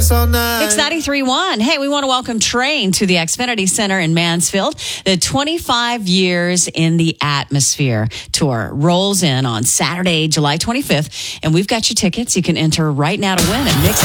this all night. Mix 93.1. Hey, we want to welcome Train to the Xfinity Center in Mansfield. The 25 Years in the Atmosphere tour rolls in on Saturday, July 25th. And we've got your tickets. You can enter right now to win at Mix